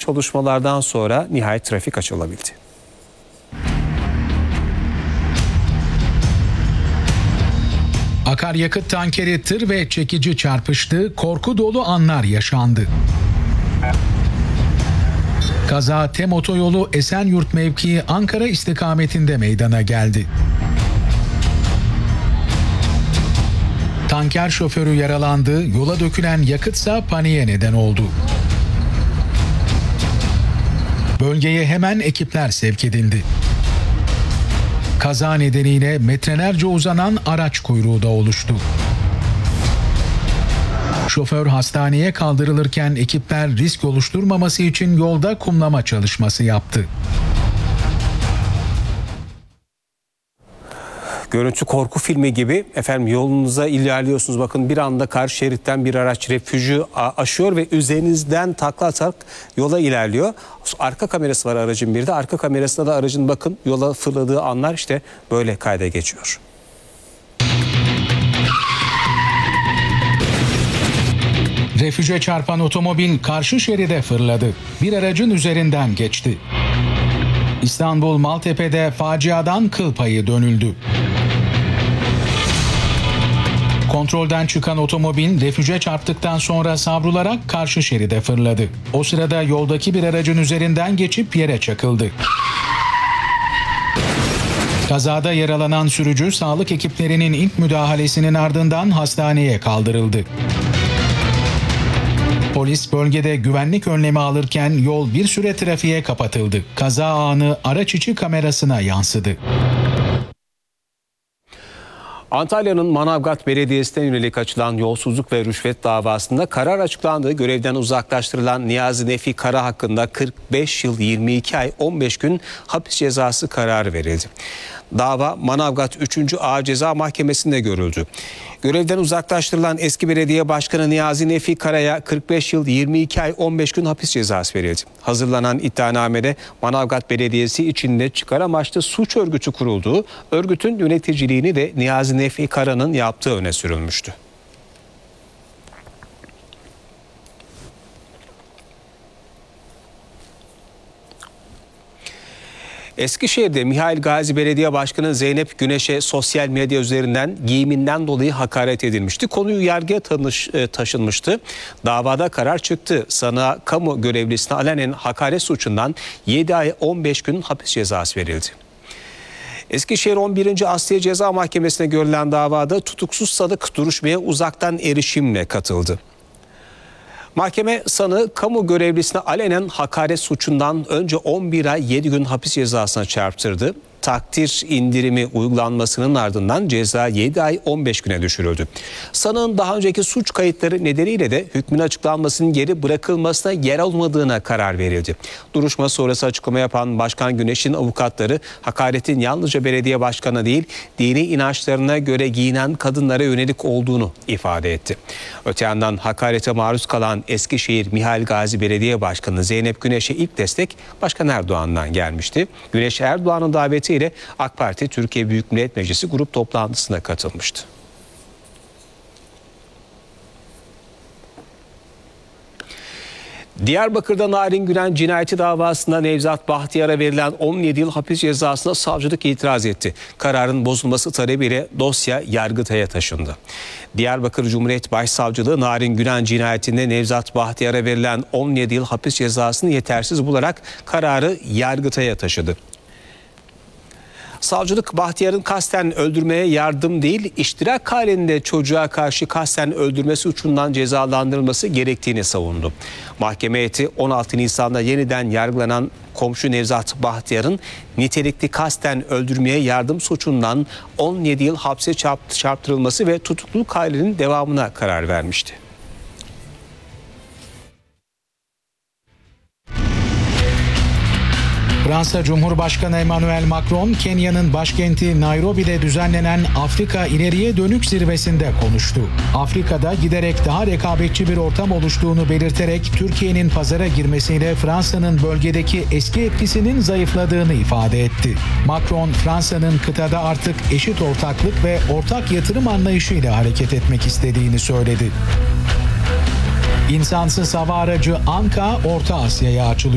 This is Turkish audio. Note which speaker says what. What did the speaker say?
Speaker 1: çalışmalardan sonra nihayet trafik açılabildi.
Speaker 2: Akaryakıt tankeri tır ve çekici çarpıştı, korku dolu anlar yaşandı. Kaza TEM otoyolu Esenyurt mevkii Ankara istikametinde meydana geldi. Tanker şoförü yaralandı, yola dökülen yakıtsa paniğe neden oldu. Bölgeye hemen ekipler sevk edildi. Kaza nedeniyle metrelerce uzanan araç kuyruğu da oluştu. Şoför hastaneye kaldırılırken ekipler risk oluşturmaması için yolda kumlama çalışması yaptı.
Speaker 1: Görüntü korku filmi gibi. Efendim yolunuza ilerliyorsunuz. Bakın bir anda karşı şeritten bir araç refüjü aşıyor ve üzerinizden takla atarak yola ilerliyor. Arka kamerası var aracın bir de. Arka kamerasında da aracın bakın yola fırladığı anlar işte böyle kayda geçiyor.
Speaker 2: Refüje çarpan otomobil karşı şeride fırladı. Bir aracın üzerinden geçti. İstanbul Maltepe'de faciadan kıl payı dönüldü. Kontrolden çıkan otomobil refüje çarptıktan sonra savrularak karşı şeride fırladı. O sırada yoldaki bir aracın üzerinden geçip yere çakıldı. Kazada yaralanan sürücü sağlık ekiplerinin ilk müdahalesinin ardından hastaneye kaldırıldı. Polis bölgede güvenlik önlemi alırken yol bir süre trafiğe kapatıldı. Kaza anı araç içi kamerasına yansıdı.
Speaker 1: Antalya'nın Manavgat Belediyesi'ne yönelik açılan yolsuzluk ve rüşvet davasında karar açıklandı. Görevden uzaklaştırılan Niyazi Nefi Kara hakkında 45 yıl 22 ay 15 gün hapis cezası kararı verildi. Dava Manavgat 3. Ağır Ceza Mahkemesi'nde görüldü. Görevden uzaklaştırılan eski belediye başkanı Niyazi Nefi Kara'ya 45 yıl 22 ay 15 gün hapis cezası verildi. Hazırlanan iddianamede Manavgat Belediyesi içinde çıkar amaçlı suç örgütü kurulduğu, örgütün yöneticiliğini de Niyazi Nefi Kara'nın yaptığı öne sürülmüştü. Eskişehir'de Mihail Gazi Belediye Başkanı Zeynep Güneş'e sosyal medya üzerinden giyiminden dolayı hakaret edilmişti. Konuyu yargıya taşınmıştı. Davada karar çıktı. Sanığa kamu görevlisine alenen hakaret suçundan 7 ay 15 gün hapis cezası verildi. Eskişehir 11. Asliye Ceza Mahkemesi'ne görülen davada tutuksuz sanık duruşmaya uzaktan erişimle katıldı. Mahkeme sanığı kamu görevlisine alenen hakaret suçundan önce 11 ay 7 gün hapis cezasına çarptırdı. Takdir indirimi uygulanmasının ardından ceza 7 ay 15 güne düşürüldü. Sanığın daha önceki suç kayıtları nedeniyle de hükmün açıklanmasının geri bırakılmasına yer olmadığına karar verildi. Duruşma sonrası açıklama yapan Başkan Güneş'in avukatları hakaretin yalnızca belediye başkanı değil, dini inançlarına göre giyinen kadınlara yönelik olduğunu ifade etti. Öte yandan hakarete maruz kalan Eskişehir Mihail Gazi Belediye Başkanı Zeynep Güneş'e ilk destek Başkan Erdoğan'dan gelmişti. Güneş Erdoğan'ın daveti ile AK Parti Türkiye Büyük Millet Meclisi grup toplantısına katılmıştı. Diyarbakır'da Narin Gülen cinayeti davasında Nevzat Bahtiyar'a verilen 17 yıl hapis cezasına savcılık itiraz etti. Kararın bozulması talebiyle dosya Yargıtay'a taşındı. Diyarbakır Cumhuriyet Başsavcılığı Narin Gülen cinayetinde Nevzat Bahtiyar'a verilen 17 yıl hapis cezasını yetersiz bularak kararı Yargıtay'a taşıdı. Savcılık Bahtiyar'ın kasten öldürmeye yardım değil, iştirak halinde çocuğa karşı kasten öldürme suçundan cezalandırılması gerektiğini savundu. Mahkeme heyeti 16 Nisan'da yeniden yargılanan komşu Nevzat Bahtiyar'ın nitelikli kasten öldürmeye yardım suçundan 17 yıl hapse çarptırılması ve tutukluluk halinin devamına karar vermişti.
Speaker 2: Fransa Cumhurbaşkanı Emmanuel Macron, Kenya'nın başkenti Nairobi'de düzenlenen Afrika İleriye Dönük zirvesinde konuştu. Afrika'da giderek daha rekabetçi bir ortam oluştuğunu belirterek Türkiye'nin pazara girmesiyle Fransa'nın bölgedeki eski etkisinin zayıfladığını ifade etti. Macron, Fransa'nın kıtada artık eşit ortaklık ve ortak yatırım anlayışıyla hareket etmek istediğini söyledi. İnsansız hava aracı Anka, Orta Asya'ya açılıyor.